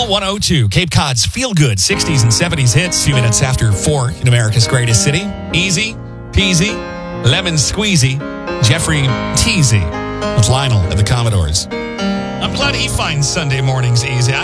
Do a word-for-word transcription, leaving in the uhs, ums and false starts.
one oh two, Cape Cod's Feel Good sixties and seventies hits. Two minutes after four in America's greatest city. Easy peasy, lemon squeezy, Jeffrey Teasy with Lionel at the Commodores. I'm glad he finds Sunday mornings easy.